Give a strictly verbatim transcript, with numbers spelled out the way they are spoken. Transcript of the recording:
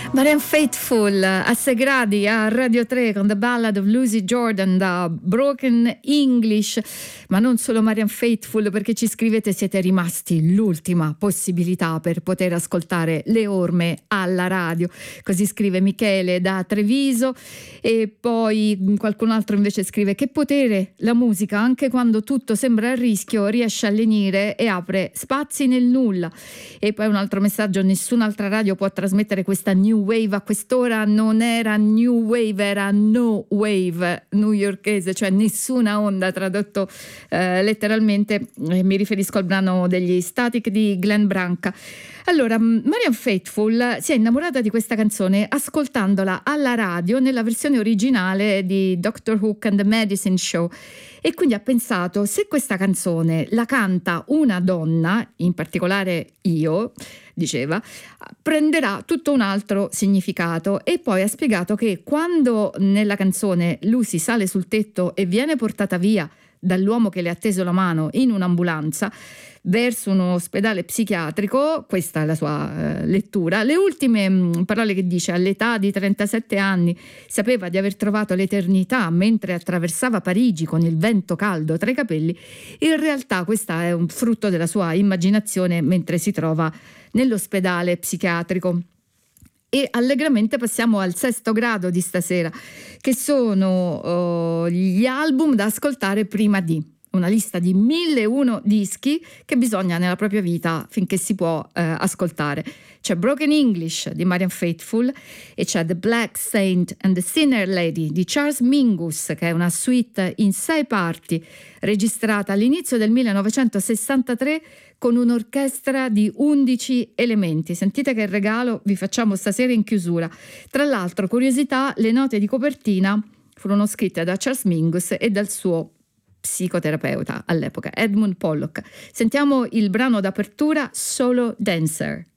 Marianne Faithfull a Segradi a Radio tre con The Ballad of Lucy Jordan da Broken English. Ma non solo Marianne Faithfull, perché ci scrivete siete rimasti l'ultima possibilità per poter ascoltare le orme alla radio. Così scrive Michele da Treviso, e poi qualcun altro invece scrive: che potere la musica, anche quando tutto sembra a rischio riesce a lenire e apre spazi nel nulla. E poi un altro messaggio: nessun'altra radio può trasmettere questa new wave a quest'ora. Non era new wave, era no wave newyorkese, cioè nessuna onda, tradotto eh, letteralmente. Eh, mi riferisco al brano degli Static di Glenn Branca. Allora, Marianne Faithfull si è innamorata di questa canzone ascoltandola alla radio nella versione originale di Doctor Hook and the Medicine Show, e quindi ha pensato: se questa canzone la canta una donna, in particolare io, diceva, prenderà tutto un altro significato. E poi ha spiegato che quando nella canzone Lucy sale sul tetto e viene portata via dall'uomo che le ha teso la mano in un'ambulanza verso un ospedale psichiatrico, questa è la sua eh, lettura, le ultime mh, parole che dice: all'età di trentasette anni sapeva di aver trovato l'eternità mentre attraversava Parigi con il vento caldo tra i capelli. In realtà questa è un frutto della sua immaginazione mentre si trova nell'ospedale psichiatrico. E allegramente passiamo al sesto grado di stasera, che sono uh, gli album da ascoltare prima di una lista di mille e uno dischi che bisogna nella propria vita finché si può eh, ascoltare. C'è Broken English di Marianne Faithfull e c'è The Black Saint and the Sinner Lady di Charles Mingus, che è una suite in sei parti registrata all'inizio del millenovecentosessantatré con un'orchestra di undici elementi. Sentite che regalo vi facciamo stasera in chiusura. Tra l'altro, curiosità, le note di copertina furono scritte da Charles Mingus e dal suo psicoterapeuta all'epoca, Edmund Pollock. Sentiamo il brano d'apertura, Solo Dancer.